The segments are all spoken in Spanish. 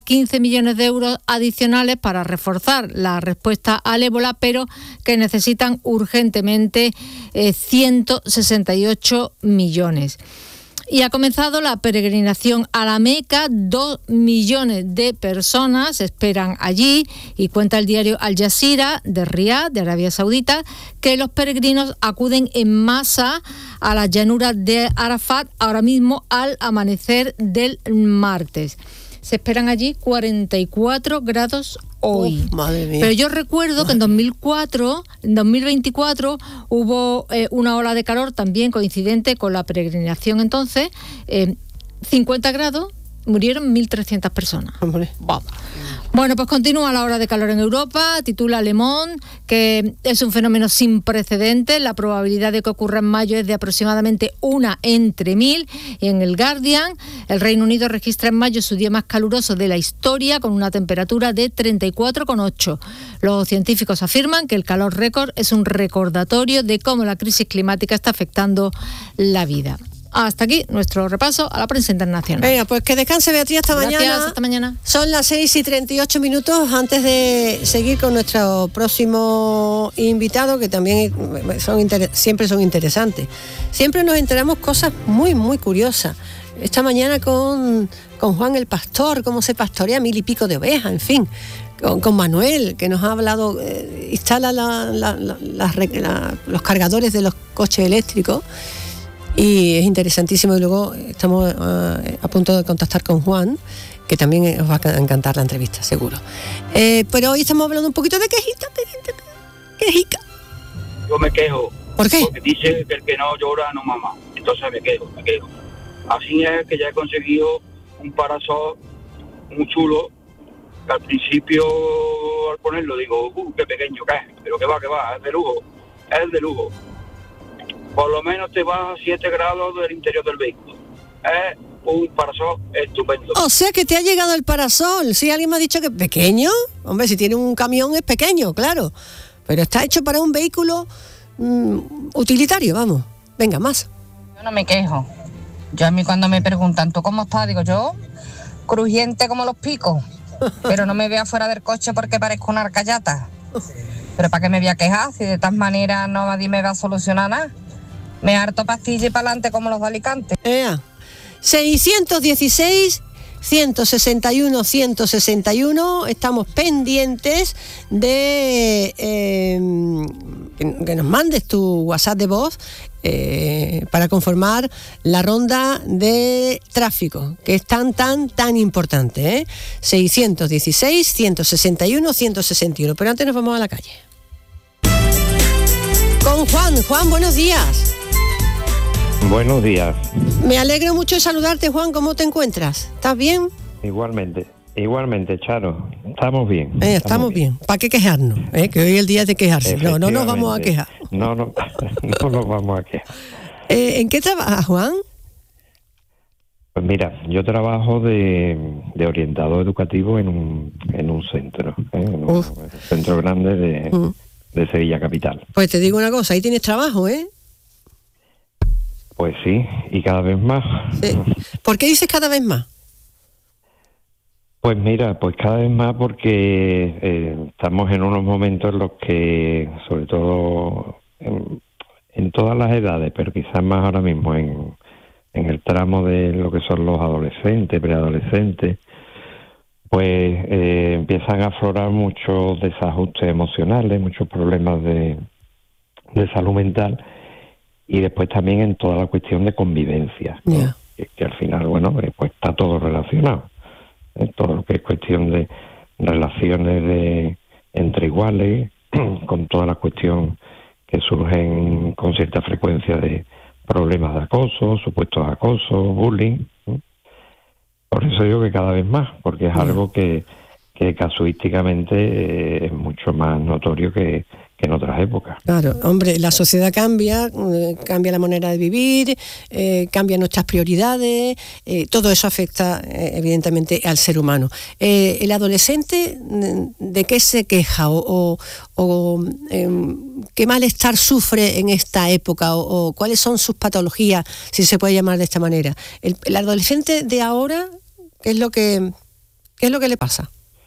15 millones de euros adicionales para reforzar la respuesta al ébola, pero que necesitan urgentemente 168 millones. Y ha comenzado la peregrinación a la Meca. 2 millones de personas esperan allí, y cuenta el diario Al Jazeera de Riad, de Arabia Saudita, que los peregrinos acuden en masa a las llanuras de Arafat ahora mismo al amanecer del martes. Se esperan allí 44 grados hoy. Madre mía. Pero yo recuerdo que en 2024 hubo una ola de calor también coincidente con la peregrinación. Entonces, 50 grados, murieron 1.300 personas. Hombre. Bueno, pues continúa la ola de calor en Europa. Titula Le Monde que es un fenómeno sin precedentes. La probabilidad de que ocurra en mayo es de aproximadamente 1 entre 1000. Y en el Guardian, el Reino Unido registra en mayo su día más caluroso de la historia, con una temperatura de 34,8. Los científicos afirman que el calor récord es un recordatorio de cómo la crisis climática está afectando la vida. Hasta aquí nuestro repaso a la prensa internacional. Venga, pues que descanse, Beatriz, hasta mañana. Hasta mañana. Son las 6:38 antes de seguir con nuestro próximo invitado, que también siempre son interesantes. Siempre nos enteramos cosas muy, muy curiosas. Esta mañana con Juan el Pastor, cómo se pastorea 1000 y pico de ovejas, en fin. Con Manuel, que nos ha hablado, instala los cargadores de los coches eléctricos. Y es interesantísimo. Y luego estamos a punto de contactar con Juan, que también os va a encantar la entrevista, seguro. Pero hoy estamos hablando un poquito de quejica. Yo me quejo. ¿Por qué? Porque dice que el que no llora no mama. Entonces me quejo. Así es que ya he conseguido un parasol muy chulo, que al principio al ponerlo digo, qué pequeño que es, pero que va, es de lujo. Por lo menos te baja 7 grados del interior del vehículo. Es un parasol estupendo. O sea que te ha llegado el parasol. Si alguien me ha dicho que es pequeño, hombre, si tiene un camión es pequeño, claro. Pero está hecho para un vehículo utilitario, vamos. Venga, más. Yo no me quejo. Yo a mí cuando me preguntan, ¿tú cómo estás? Digo, yo, crujiente como los picos. Pero no me veo fuera del coche porque parezco una arcayata. Pero ¿para qué me voy a quejar? Si de todas maneras nadie me va a solucionar nada. Me harto pastilla y para adelante como los de Alicante. 616 161 161. Estamos pendientes de que nos mandes tu WhatsApp de voz para conformar la ronda de tráfico, que es tan importante. 616 161 161. Pero antes nos vamos a la calle con Juan, buenos días. Buenos días. Me alegro mucho de saludarte, Juan. ¿Cómo te encuentras? ¿Estás bien? Igualmente, Charo. Estamos bien. Estamos bien. ¿Para qué quejarnos? Que hoy es el día de quejarse. No nos vamos a quejar. No nos vamos a quejar. ¿En qué trabajas, Juan? Pues mira, yo trabajo de orientador educativo en un centro, en un centro grande de Sevilla capital. Pues te digo una cosa, ahí tienes trabajo, ¿eh? Pues sí, y cada vez más. Sí. ¿Por qué dices cada vez más? Pues mira, pues cada vez más porque estamos en unos momentos en los que, sobre todo en todas las edades, pero quizás más ahora mismo en el tramo de lo que son los adolescentes, preadolescentes, pues empiezan a aflorar muchos desajustes emocionales, muchos problemas de salud mental. Y después también en toda la cuestión de convivencia, ¿no? Yeah. Que al final, bueno, pues está todo relacionado. Todo lo que es cuestión de relaciones entre iguales, con toda la cuestión que surgen con cierta frecuencia de problemas de acoso, supuestos acosos, bullying, ¿no? Por eso digo que cada vez más, porque es algo que casuísticamente es mucho más notorio que en otras épocas. Claro, hombre, la sociedad cambia la manera de vivir, cambian nuestras prioridades, todo eso afecta evidentemente al ser humano. ¿El adolescente de qué se queja o qué malestar sufre en esta época o cuáles son sus patologías, si se puede llamar de esta manera? El adolescente de ahora, ¿qué es lo que ¿Qué es lo que le pasa?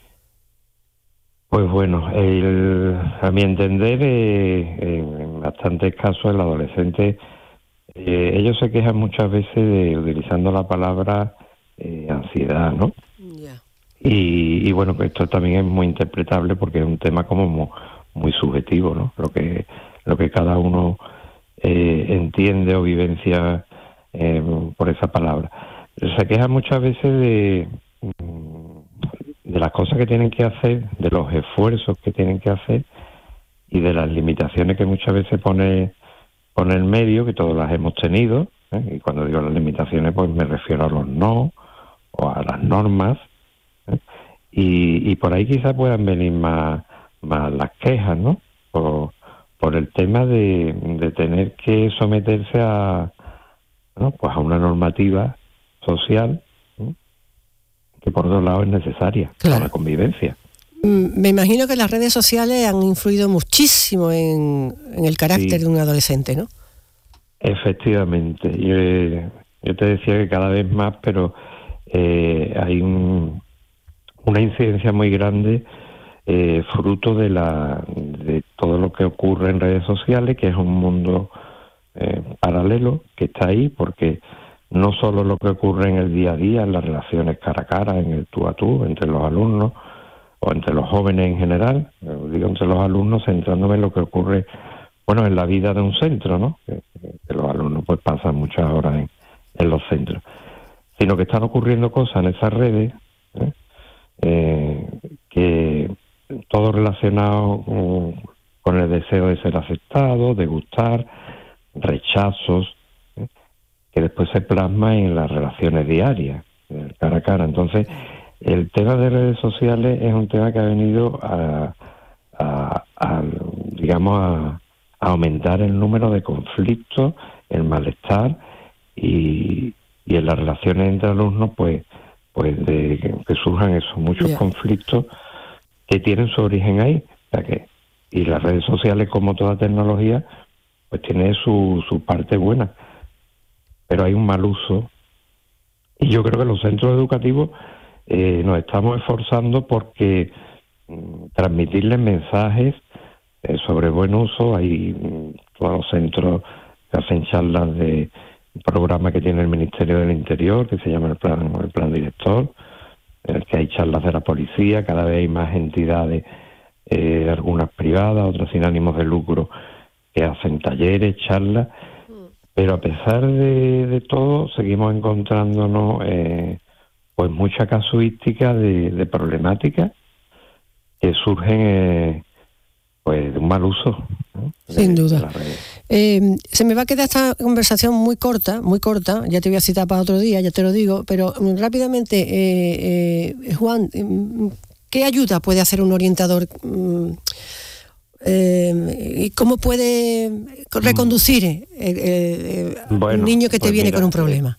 Pues bueno, a mi entender, en bastantes casos el adolescente, ellos se quejan muchas veces de utilizando la palabra ansiedad, ¿no? Ya. Y bueno, pues esto también es muy interpretable porque es un tema como muy subjetivo, ¿no? Lo que cada uno entiende o vivencia por esa palabra. Se quejan muchas veces de las cosas que tienen que hacer, de los esfuerzos que tienen que hacer y de las limitaciones que muchas veces pone el medio, que todas las hemos tenido, ¿eh? Y cuando digo las limitaciones, pues me refiero a los no o a las normas, ¿eh? Y por ahí quizás puedan venir más las quejas, ¿no? Por el tema de tener que someterse pues a una normativa social, ¿eh? Que por otro lado es necesaria para la convivencia. Me imagino que las redes sociales han influido muchísimo en el carácter de un adolescente, ¿no? Efectivamente. Yo te decía que cada vez más, pero hay una incidencia muy grande fruto de todo lo que ocurre en redes sociales, que es un mundo paralelo que está ahí, porque no solo lo que ocurre en el día a día, en las relaciones cara a cara, en el tú a tú, entre los alumnos o entre los jóvenes en general, digo entre los alumnos, centrándome en lo que ocurre, bueno, en la vida de un centro, ¿no? Que los alumnos pues pasan muchas horas en los centros, sino que están ocurriendo cosas en esas redes, que todo relacionado con el deseo de ser aceptado, de gustar, rechazos, que después se plasma en las relaciones diarias, cara a cara. Entonces, el tema de redes sociales es un tema que ha venido a aumentar el número de conflictos, el malestar y en las relaciones entre alumnos, pues de que surjan esos muchos conflictos que tienen su origen ahí. O sea y las redes sociales, como toda tecnología, pues tiene su parte buena, pero hay un mal uso. Y yo creo que los centros educativos nos estamos esforzando porque transmitirles mensajes sobre buen uso. Hay todos los centros que hacen charlas de un programa que tiene el Ministerio del Interior, que se llama el plan director, en el que hay charlas de la policía. Cada vez hay más entidades, algunas privadas, otras sin ánimos de lucro, que hacen talleres, charlas. Pero a pesar de todo, seguimos encontrándonos pues mucha casuística de problemáticas que surgen pues de un mal uso, ¿no? Sin duda. Se me va a quedar esta conversación muy corta, ya te voy a citar para otro día, ya te lo digo, pero rápidamente, Juan, ¿qué ayuda puede hacer un orientador? ¿Y cómo puede reconducir un niño que te viene con un problema?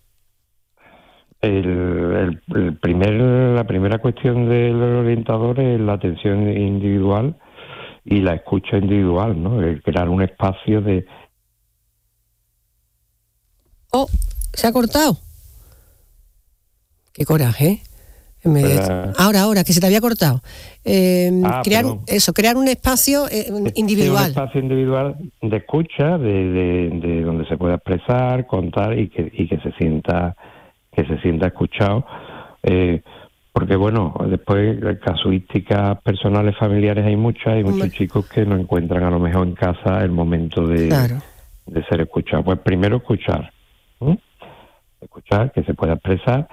La primera cuestión del orientador es la atención individual y la escucha individual, ¿no? El crear un espacio de... ¡Oh! ¿Se ha cortado? ¡Qué coraje! Ahora, que se te había cortado. Crear un espacio individual. Un espacio individual de escucha, de donde se pueda expresar, contar y que se sienta escuchado. Porque bueno, después casuísticas personales, familiares hay muchos chicos que no encuentran a lo mejor en casa el momento de ser escuchados. Pues primero escuchar, que se pueda expresar,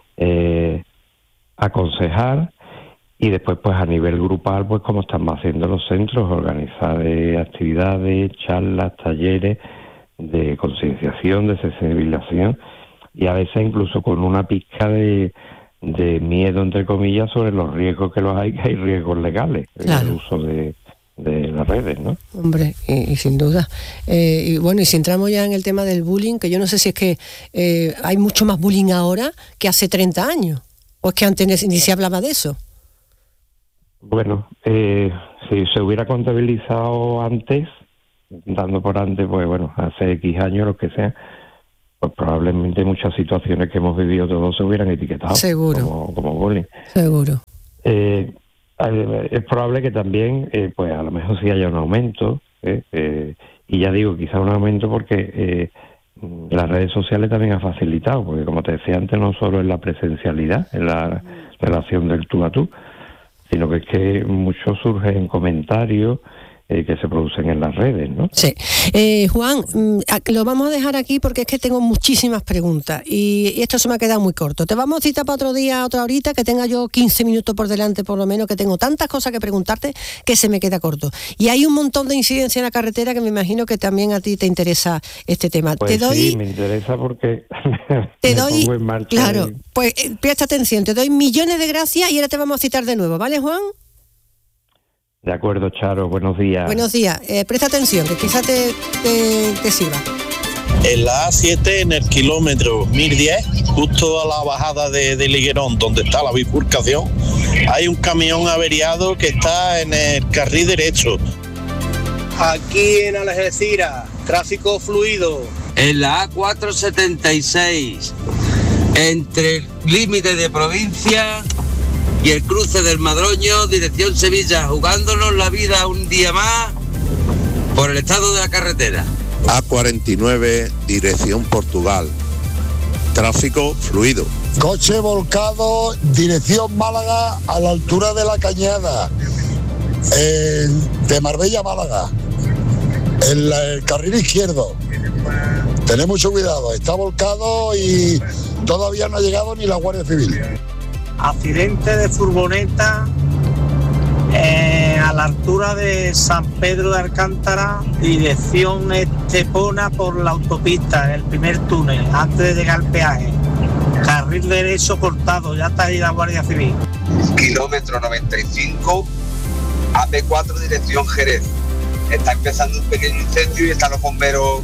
aconsejar, y después pues a nivel grupal, pues como estamos haciendo los centros, organizar actividades, charlas, talleres de concienciación, de sensibilización, y a veces incluso con una pizca de miedo, entre comillas, sobre los riesgos que hay riesgos legales en el uso de las redes, ¿no? Hombre, y sin duda. Y bueno, y si entramos ya en el tema del bullying, que yo no sé si es que hay mucho más bullying ahora que hace 30 años, o es que antes ni se hablaba de eso. Bueno, si se hubiera contabilizado antes, dando por antes, pues bueno, hace X años, lo que sea, pues probablemente muchas situaciones que hemos vivido todos se hubieran etiquetado como bullying. Seguro. Es probable que también, pues a lo mejor sí haya un aumento, y ya digo, quizá un aumento porque las redes sociales también han facilitado, porque como te decía antes, no solo es la presencialidad, en la relación del tú a tú, sino que es que mucho surge en comentarios que se producen en las redes, ¿no? Sí. Juan, lo vamos a dejar aquí porque es que tengo muchísimas preguntas y esto se me ha quedado muy corto. Te vamos a citar para otro día, otra horita, que tenga yo 15 minutos por delante por lo menos, que tengo tantas cosas que preguntarte que se me queda corto. Y hay un montón de incidencia en la carretera que me imagino que también a ti te interesa este tema. Pues sí, me interesa porque te doy, pongo en marcha. Claro, pues presta atención, te doy millones de gracias y ahora te vamos a citar de nuevo, ¿vale, Juan? De acuerdo, Charo, buenos días. Buenos días, presta atención, que quizás te sirva. En la A7, en el kilómetro 1010, justo a la bajada de Liguerón, donde está la bifurcación, hay un camión averiado que está en el carril derecho. Aquí en Algeciras, tráfico fluido. En la A476, entre el límite de provincia y el cruce del Madroño, dirección Sevilla, jugándonos la vida un día más por el estado de la carretera. A49, dirección Portugal. Tráfico fluido. Coche volcado, dirección Málaga, a la altura de la Cañada, de Marbella a Málaga, en el carril izquierdo. Tened mucho cuidado, está volcado y todavía no ha llegado ni la Guardia Civil. Accidente de furgoneta a la altura de San Pedro de Alcántara, dirección Estepona por la autopista, en el primer túnel, antes de llegar al peaje. Carril derecho cortado, ya está ahí la Guardia Civil. Kilómetro 95, AP4, dirección Jerez. Está empezando un pequeño incendio y están los bomberos,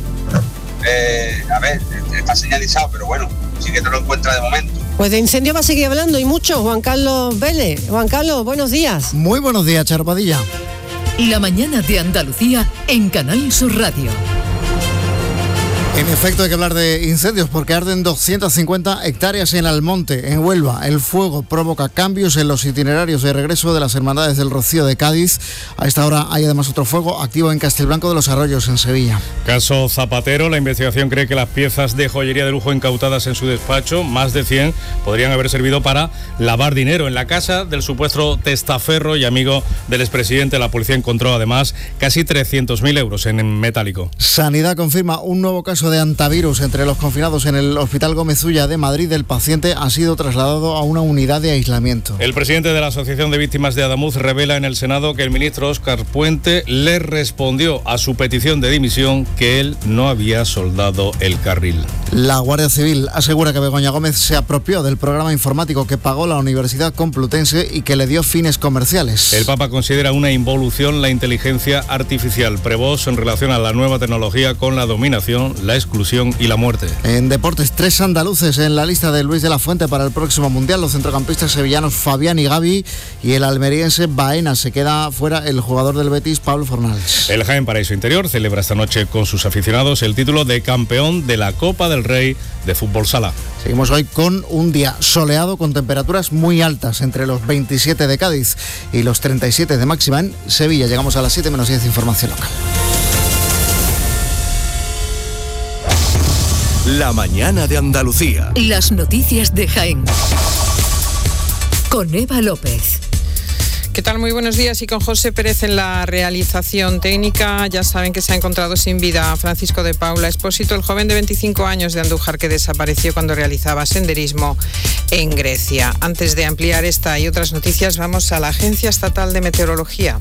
está señalizado, pero bueno, sí que no lo encuentra de momento. Pues de incendio va a seguir hablando y mucho, Juan Carlos Vélez. Juan Carlos, buenos días. Muy buenos días, Charo Padilla. La mañana de Andalucía en Canal Sur Radio. En efecto, hay que hablar de incendios porque arden 250 hectáreas en Almonte, en Huelva. El fuego provoca cambios en los itinerarios de regreso de las Hermandades del Rocío de Cádiz. A esta hora hay además otro fuego activo en Castelblanco de los Arroyos, en Sevilla. Caso Zapatero. La investigación cree que las piezas de joyería de lujo incautadas en su despacho, más de 100, podrían haber servido para lavar dinero. En la casa del supuesto testaferro y amigo del expresidente, la policía encontró además casi 300.000 euros en metálico. Sanidad confirma un nuevo caso de antivirus entre los confinados en el Hospital Gómez Ulla de Madrid. El paciente ha sido trasladado a una unidad de aislamiento. El presidente de la Asociación de Víctimas de Adamuz revela en el Senado que el ministro Óscar Puente le respondió a su petición de dimisión que él no había soldado el carril. La Guardia Civil asegura que Begoña Gómez se apropió del programa informático que pagó la Universidad Complutense y que le dio fines comerciales. El Papa considera una involución la inteligencia artificial. Prevost en relación a la nueva tecnología con la dominación, la exclusión y la muerte. En deportes, 3 andaluces en la lista de Luis de la Fuente para el próximo Mundial. Los centrocampistas sevillanos Fabián y Gavi y el almeriense Baena. Se queda fuera el jugador del Betis, Pablo Fornals. El Jaén Paraíso Interior celebra esta noche con sus aficionados el título de campeón de la Copa del Rey de Fútbol Sala. Seguimos hoy con un día soleado con temperaturas muy altas, entre los 27 de Cádiz y los 37 de máxima en Sevilla. Llegamos a las 7 menos 10, información local. La mañana de Andalucía. Las noticias de Jaén. Con Eva López. ¿Qué tal? Muy buenos días. Y con José Pérez en la realización técnica. Ya saben que se ha encontrado sin vida a Francisco de Paula Expósito, el joven de 25 años de Andújar que desapareció cuando realizaba senderismo en Grecia. Antes de ampliar esta y otras noticias, vamos a la Agencia Estatal de Meteorología.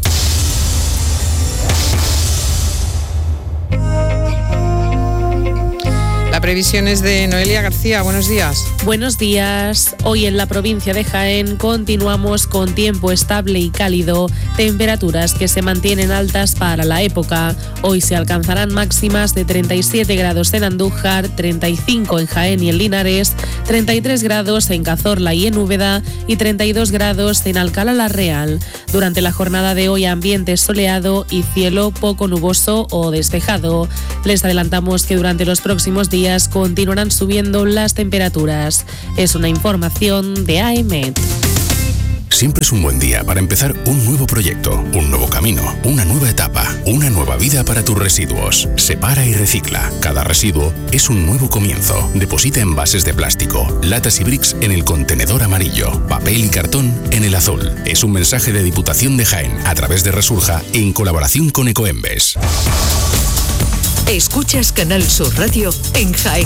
La previsión es de Noelia García. Buenos días. Buenos días. Hoy en la provincia de Jaén continuamos con tiempo estable y cálido, temperaturas que se mantienen altas para la época. Hoy se alcanzarán máximas de 37 grados en Andújar, 35 en Jaén y en Linares, 33 grados en Cazorla y en Úbeda y 32 grados en Alcalá la Real. Durante la jornada de hoy, ambiente soleado y cielo poco nuboso o despejado. Les adelantamos que durante los próximos días días continuarán subiendo las temperaturas. Es una información de AEMET. Siempre es un buen día para empezar un nuevo proyecto, un nuevo camino, una nueva etapa, una nueva vida para tus residuos. Separa y recicla. Cada residuo es un nuevo comienzo. Deposita envases de plástico, latas y bricks en el contenedor amarillo, papel y cartón en el azul. Es un mensaje de Diputación de Jaén a través de Resurja en colaboración con Ecoembes. Escuchas Canal Sur Radio en Jaén.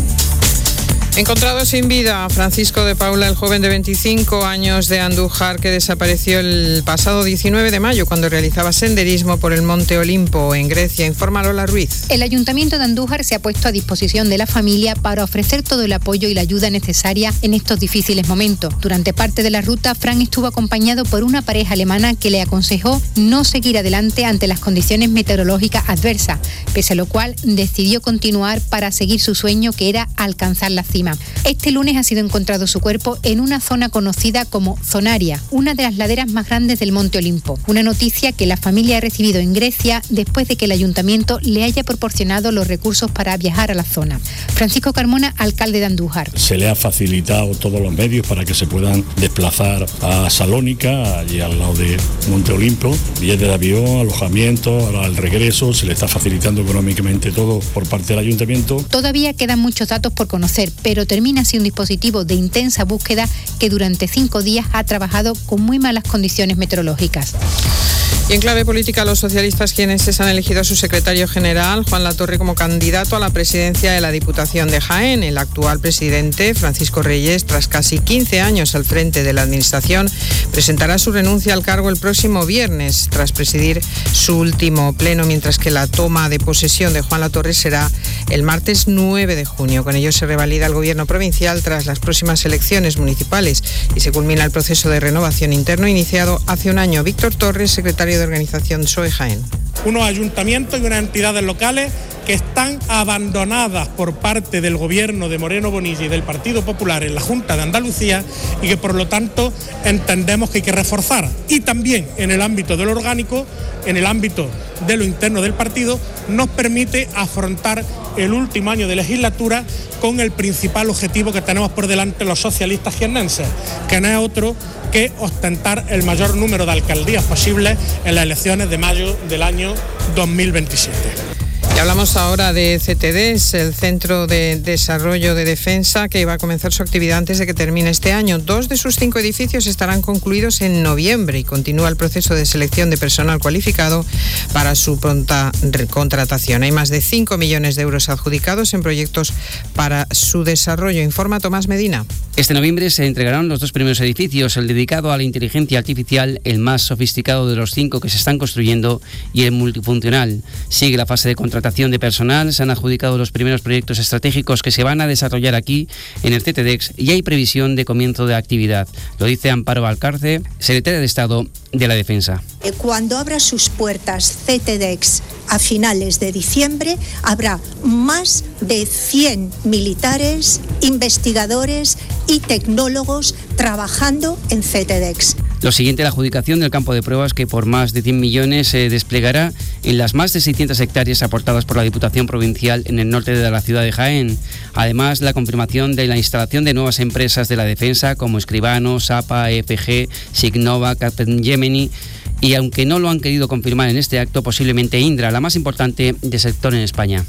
Encontrado sin vida Francisco de Paula, el joven de 25 años de Andújar que desapareció el pasado 19 de mayo cuando realizaba senderismo por el Monte Olimpo en Grecia. Informa Lola Ruiz. El Ayuntamiento de Andújar se ha puesto a disposición de la familia para ofrecer todo el apoyo y la ayuda necesaria en estos difíciles momentos. Durante parte de la ruta, Fran estuvo acompañado por una pareja alemana que le aconsejó no seguir adelante ante las condiciones meteorológicas adversas, pese a lo cual decidió continuar para seguir su sueño, que era alcanzar la cima. Este lunes ha sido encontrado su cuerpo en una zona conocida como Zonaria, una de las laderas más grandes del Monte Olimpo. Una noticia que la familia ha recibido en Grecia después de que el ayuntamiento le haya proporcionado los recursos para viajar a la zona. Francisco Carmona, alcalde de Andújar. Se le ha facilitado todos los medios para que se puedan desplazar a Salónica, allí al lado de Monte Olimpo, billetes de avión, alojamiento, al regreso, se le está facilitando económicamente todo por parte del ayuntamiento. Todavía quedan muchos datos por conocer, pero termina así un dispositivo de intensa búsqueda que durante 5 días ha trabajado con muy malas condiciones meteorológicas. Y en clave política, los socialistas jienenses han elegido a su secretario general, Juan Latorre, como candidato a la presidencia de la Diputación de Jaén. El actual presidente, Francisco Reyes, tras casi 15 años al frente de la administración, presentará su renuncia al cargo el próximo viernes, tras presidir su último pleno, mientras que la toma de posesión de Juan Latorre será el martes 9 de junio. Con ello se revalida el gobierno provincial tras las próximas elecciones municipales y se culmina el proceso de renovación interno iniciado hace un año. Víctor Torres, secretario de organización PSOE Jaén. Unos ayuntamientos y unas entidades locales que están abandonadas por parte del gobierno de Moreno Bonilla y del Partido Popular en la Junta de Andalucía y que por lo tanto entendemos que hay que reforzar. Y también en el ámbito de lo orgánico, en el ámbito de lo interno del partido, nos permite afrontar el último año de legislatura con el principal objetivo que tenemos por delante los socialistas jiennenses, que no es otro que ostentar el mayor número de alcaldías posibles en las elecciones de mayo del año 2027. Y hablamos ahora de CTDES, el Centro de Desarrollo de Defensa, que va a comenzar su actividad antes de que termine este año. 2 de sus 5 edificios estarán concluidos en noviembre y continúa el proceso de selección de personal cualificado para su pronta contratación. Hay más de 5 millones de euros adjudicados en proyectos para su desarrollo. Informa Tomás Medina. Este noviembre se entregarán los 2 primeros edificios, el dedicado a la inteligencia artificial, el más sofisticado de los 5 que se están construyendo, y el multifuncional. Sigue la fase de contratación de personal, se han adjudicado los primeros proyectos estratégicos que se van a desarrollar aquí en el CTDEX y hay previsión de comienzo de actividad. Lo dice Amparo Valcarce, secretaria de Estado de la Defensa. Cuando abra sus puertas CTDEX a finales de diciembre, habrá más de 100 militares, investigadores y tecnólogos trabajando en CTDEX. Lo siguiente, la adjudicación del campo de pruebas, que por más de 100 millones se desplegará en las más de 600 hectáreas aportadas por la Diputación Provincial en el norte de la ciudad de Jaén. Además, la confirmación de la instalación de nuevas empresas de la defensa como Escribano, SAPA, EFG, Signova, Capgemini, y aunque no lo han querido confirmar en este acto, posiblemente Indra, la más importante del sector en España.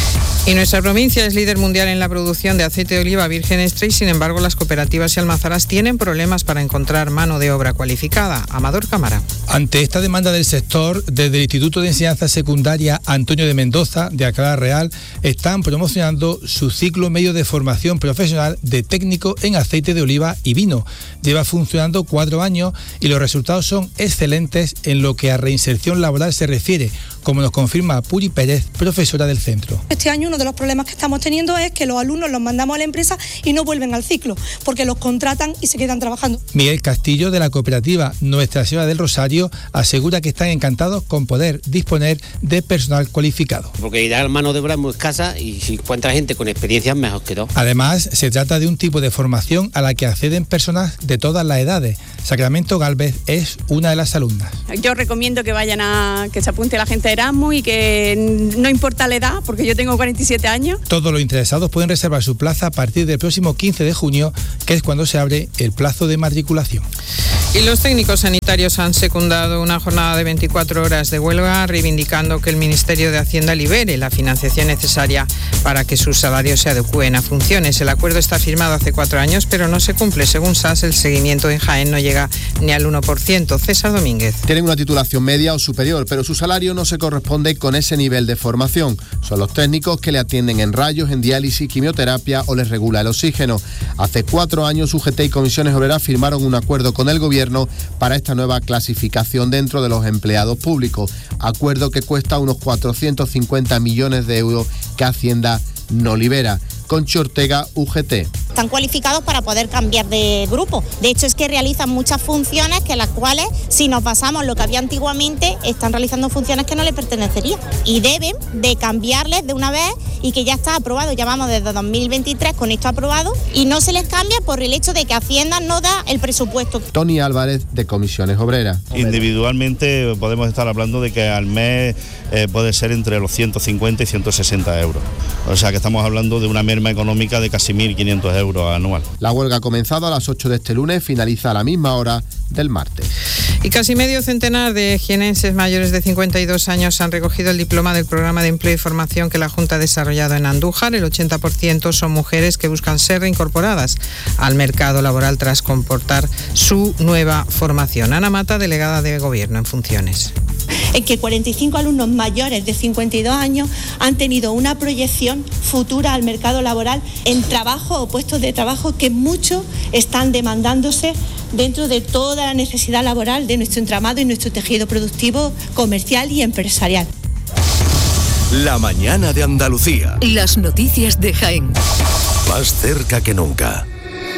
Y nuestra provincia es líder mundial en la producción de aceite de oliva virgen extra y, sin embargo, las cooperativas y almazaras tienen problemas para encontrar mano de obra cualificada. Amador Cámara. Ante esta demanda del sector, desde el Instituto de Enseñanza Secundaria Antonio de Mendoza, de Alcalá Real, están promocionando su ciclo medio de formación profesional de técnico en aceite de oliva y vino. Lleva funcionando 4 años y los resultados son excelentes en lo que a reinserción laboral se refiere, como nos confirma Puri Pérez, profesora del centro. Este año uno de los problemas que estamos teniendo es que los alumnos los mandamos a la empresa y no vuelven al ciclo, porque los contratan y se quedan trabajando. Miguel Castillo, de la cooperativa Nuestra Señora del Rosario, asegura que están encantados con poder disponer de personal cualificado. Porque ya la mano de obra es muy escasa y si encuentra gente con experiencia mejor que todo. Además, se trata de un tipo de formación a la que acceden personas de todas las edades. Sacramento Gálvez es una de las alumnas. Yo recomiendo que se apunte la gente Erasmus y que no importa la edad, porque yo tengo 47 años. Todos los interesados pueden reservar su plaza a partir del próximo 15 de junio, que es cuando se abre el plazo de matriculación. Y los técnicos sanitarios han secundado una jornada de 24 horas de huelga, reivindicando que el Ministerio de Hacienda libere la financiación necesaria para que sus salarios se adecúen a funciones. El acuerdo está firmado hace 4 años, pero no se cumple. Según SAS, el seguimiento en Jaén no llega ni al 1%. César Domínguez. Tienen una titulación media o superior, pero su salario no se corresponde con ese nivel de formación. Son los técnicos que le atienden en rayos, en diálisis, quimioterapia o les regula el oxígeno. Hace 4 años UGT y Comisiones Obreras firmaron un acuerdo con el Gobierno para esta nueva clasificación dentro de los empleados públicos. Acuerdo que cuesta unos 450 millones de euros que Hacienda no libera. Conchi Ortega, UGT. Están cualificados para poder cambiar de grupo. De hecho, es que realizan muchas funciones que las cuales, si nos basamos en lo que había antiguamente, están realizando funciones que no les pertenecerían. Y deben de cambiarles de una vez y que ya está aprobado. Ya vamos desde 2023 con esto aprobado y no se les cambia por el hecho de que Hacienda no da el presupuesto. Tony Álvarez, de Comisiones Obreras. Individualmente podemos estar hablando de que al mes puede ser entre los 150 y 160 euros. O sea que estamos hablando de una merma económica de casi 1.500 euros anual. La huelga ha comenzado a las 8 de este lunes, finaliza a la misma hora del martes. Y casi medio centenar de jienenses mayores de 52 años han recogido el diploma del programa de empleo y formación que la Junta ha desarrollado en Andújar. El 80% son mujeres que buscan ser reincorporadas al mercado laboral tras comportar su nueva formación. Ana Mata, delegada de Gobierno en funciones. En que 45 alumnos mayores de 52 años han tenido una proyección futura al mercado laboral en trabajo o puestos de trabajo que muchos están demandándose dentro de toda la necesidad laboral de nuestro entramado y nuestro tejido productivo, comercial y empresarial. La mañana de Andalucía. Las noticias de Jaén. Más cerca que nunca.